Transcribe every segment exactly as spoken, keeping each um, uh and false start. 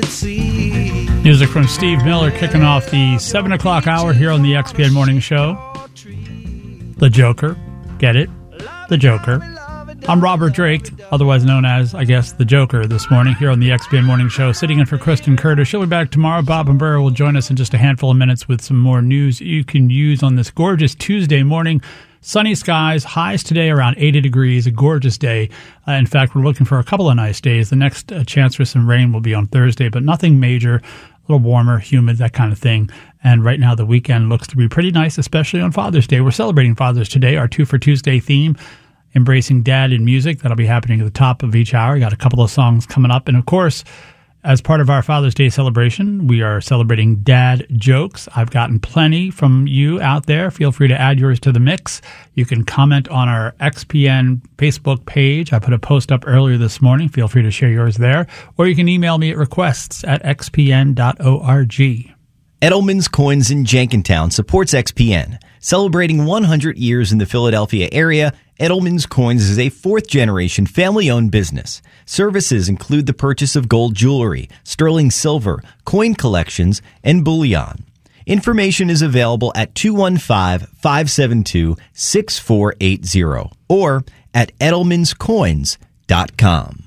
should see. Music from Steve Miller kicking off the seven o'clock hour here on the X P N Morning Show. The Joker. Get it? The Joker. I'm Robert Drake, otherwise known as, I guess, the Joker this morning here on the X P N Morning Show, sitting in for Kristen Curtis. She'll be back tomorrow. Bob and Burr will join us in just a handful of minutes with some more news you can use on this gorgeous Tuesday morning. Sunny skies, highs today around eighty degrees, a gorgeous day. Uh, in fact, we're looking for a couple of nice days. The next uh, chance for some rain will be on Thursday, but nothing major, a little warmer, humid, that kind of thing. And right now the weekend looks to be pretty nice, especially on Father's Day. We're celebrating Fathers today, our Two for Tuesday theme, Embracing Dad in Music. That'll be happening at the top of each hour. Got a couple of songs coming up. And of course, as part of our Father's Day celebration, we are celebrating dad jokes. I've gotten plenty from you out there. Feel free to add yours to the mix. You can comment on our X P N Facebook page. I put a post up earlier this morning. Feel free to share yours there. Or you can email me at requests at x p n dot org. Edelman's Coins in Jenkintown supports X P N. Celebrating one hundred years in the Philadelphia area, Edelman's Coins is a fourth-generation family-owned business. Services include the purchase of gold jewelry, sterling silver, coin collections, and bullion. Information is available at two one five, five seven two, six four eight zero or at edelmans coins dot com.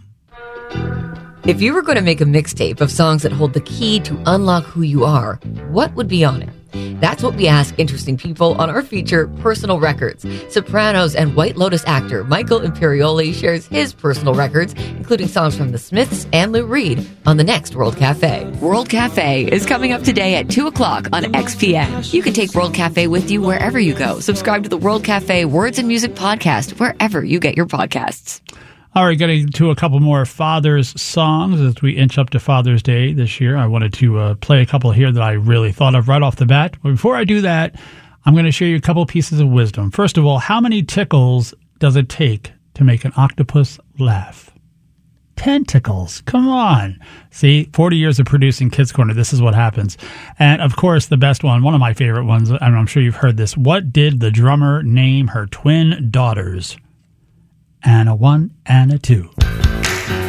If you were going to make a mixtape of songs that hold the key to unlock who you are, what would be on it? That's what we ask interesting people on our feature, Personal Records. Sopranos and White Lotus actor Michael Imperioli shares his personal records, including songs from The Smiths and Lou Reed, on the next World Cafe. World Cafe is coming up today at two o'clock on X P N. You can take World Cafe with you wherever you go. Subscribe to the World Cafe Words and Music podcast wherever you get your podcasts. All right, getting to a couple more Father's songs as we inch up to Father's Day this year. I wanted to uh, play a couple here that I really thought of right off the bat. But before I do that, I'm going to share you a couple pieces of wisdom. First of all, how many tickles does it take to make an octopus laugh? Ten tickles. Come on. See, forty years of producing Kids Corner. This is what happens. And, of course, the best one, one of my favorite ones, and I'm sure you've heard this. What did the drummer name her twin daughters? And a one and a two.